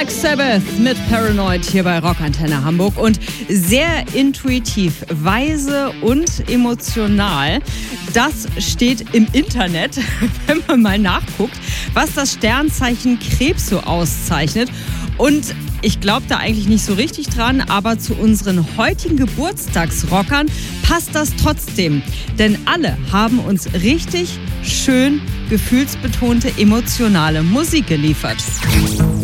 Black Sabbath mit Paranoid hier bei Rockantenne Hamburg und sehr intuitiv, weise und emotional. Das steht im Internet, wenn man mal nachguckt, was das Sternzeichen Krebs so auszeichnet. Und ich glaube da eigentlich nicht so richtig dran, aber zu unseren heutigen Geburtstagsrockern passt das trotzdem. Denn alle haben uns richtig schön gefühlsbetonte, emotionale Musik geliefert.